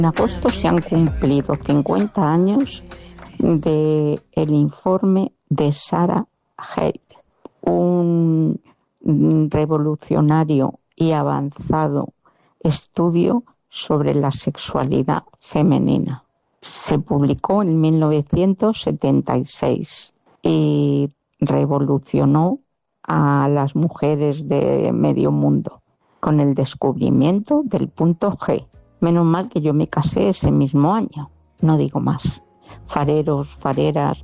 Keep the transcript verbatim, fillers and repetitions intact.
En agosto se han cumplido cincuenta años del informe de Sarah Haidt, un revolucionario y avanzado estudio sobre la sexualidad femenina. Se publicó en mil novecientos setenta y seis y revolucionó a las mujeres de medio mundo con el descubrimiento del punto G. Menos mal que yo me casé ese mismo año, no digo más. Fareros, fareras,